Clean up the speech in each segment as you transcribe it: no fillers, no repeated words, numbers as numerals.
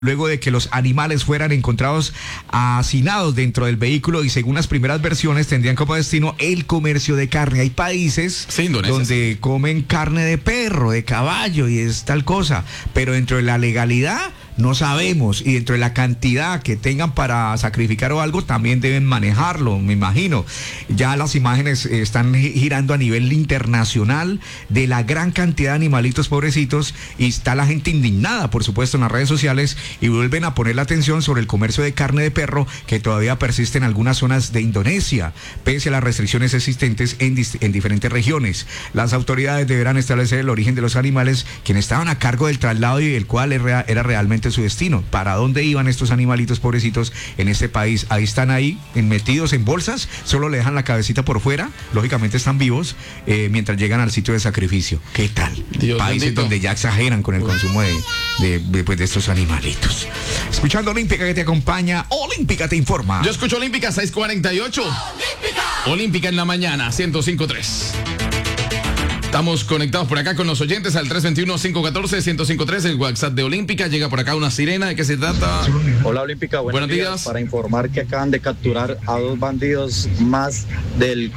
luego de que los animales fueran encontrados hacinados dentro del vehículo y según las primeras versiones tendrían como destino el comercio de carne. Hay países donde comen carne de perro, de caballo y es tal cosa, pero dentro de la legalidad no sabemos, y dentro de la cantidad que tengan para sacrificar o algo también deben manejarlo, me imagino. Ya las imágenes están girando a nivel internacional de la gran cantidad de animalitos pobrecitos y está la gente indignada, por supuesto, en las redes sociales, y vuelven a poner la atención sobre el comercio de carne de perro que todavía persiste en algunas zonas de Indonesia, pese a las restricciones existentes en diferentes regiones. Las autoridades deberán establecer el origen de los animales, quienes estaban a cargo del traslado y el cual era realmente su destino. ¿Para dónde iban estos animalitos pobrecitos en este país? Ahí están metidos en bolsas, solo le dejan la cabecita por fuera, lógicamente están vivos, mientras llegan al sitio de sacrificio. ¿Qué tal? Dios Países bendito, donde ya exageran con el consumo de estos animalitos. Escuchando Olímpica que te acompaña, Olímpica te informa. Yo escucho Olímpica 648. Olímpica en la mañana 105.3. Estamos conectados por acá con los oyentes al 321-514-1053, el WhatsApp de Olímpica. Llega por acá una sirena. ¿De qué se trata? Hola Olímpica, buenos días. Para informar que acaban de capturar a 2 bandidos más de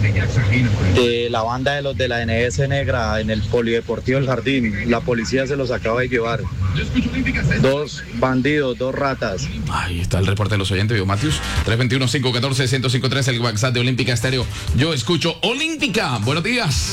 la banda de los de la NS Negra en el Polideportivo El Jardín. La policía se los acaba de llevar. 2 bandidos, 2 ratas. Ahí está el reporte de los oyentes, Bio Matius. 321-514-1053, el WhatsApp de Olímpica Estéreo. Yo escucho Olímpica. Buenos días.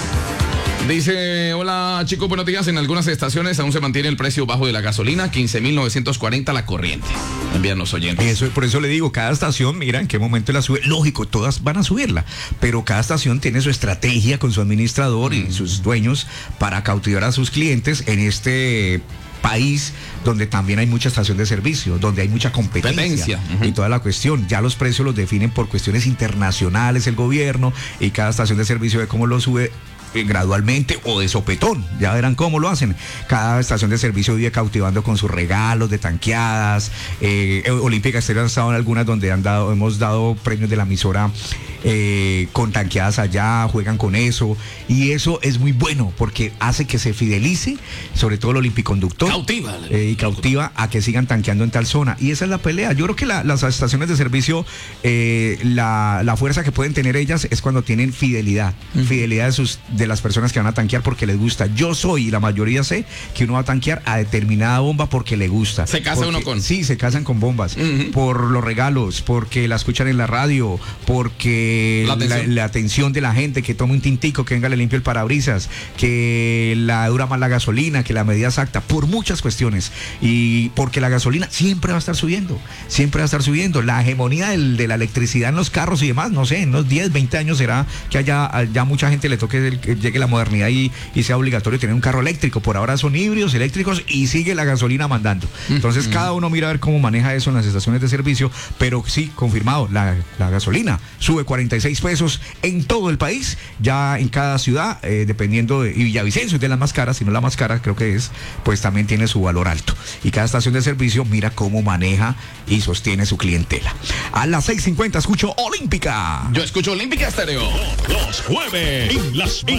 Dice, hola chicos, buenos días. En algunas estaciones aún se mantiene el precio bajo de la gasolina, 15.940 la corriente. Envían los oyentes. Por eso le digo, cada estación, mira en qué momento la sube. Lógico, todas van a subirla, pero cada estación tiene su estrategia con su administrador y sus dueños para cautivar a sus clientes en este país donde también hay mucha estación de servicio, donde hay mucha competencia y toda la cuestión. Ya los precios los definen por cuestiones internacionales el gobierno y cada estación de servicio ve cómo lo sube gradualmente o de sopetón, ya verán cómo lo hacen. Cada estación de servicio vive cautivando con sus regalos de tanqueadas. Olímpica Estéreo ha estado en algunas donde hemos dado premios de la emisora con tanqueadas allá, juegan con eso y eso es muy bueno porque hace que se fidelice, sobre todo el olimpiconductor, cautiva a que sigan tanqueando en tal zona, y esa es la pelea. Yo creo que las estaciones de servicio, la fuerza que pueden tener ellas es cuando tienen fidelidad de las personas que van a tanquear porque les gusta. Yo soy, y la mayoría sé, que uno va a tanquear a determinada bomba porque le gusta. ¿Se casa uno con? Sí, se casan con bombas. Por los regalos, porque la escuchan en la radio, porque la atención de la gente, que tome un tintico, que venga, le limpie el parabrisas, que la dura más la gasolina, que la medida exacta, por muchas cuestiones. Y porque la gasolina siempre va a estar subiendo, La hegemonía de la electricidad en los carros y demás, no sé, en unos 10, 20 años será que haya ya mucha gente le toque llegue la modernidad y sea obligatorio tener un carro eléctrico. Por ahora son híbridos, eléctricos, y sigue la gasolina mandando. Entonces cada uno mira a ver cómo maneja eso en las estaciones de servicio, pero sí, confirmado, la gasolina sube 46 pesos en todo el país, ya en cada ciudad, dependiendo y Villavicencio es de las más caras, si no la más cara creo que es, pues también tiene su valor alto. Y cada estación de servicio mira cómo maneja y sostiene su clientela. A las 6:50 escucho Olímpica. Yo escucho Olímpica Estéreo. Los jueves en las